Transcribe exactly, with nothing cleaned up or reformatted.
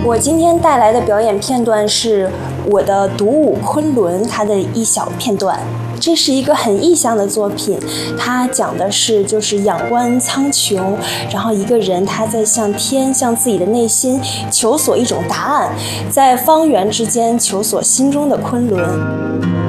我今天带来的表演片段是我的独舞昆仑它的一小片段。这是一个很意象的作品，它讲的是就是仰观苍穹，然后一个人他在向天向自己的内心求索一种答案，在方圆之间求索心中的昆仑。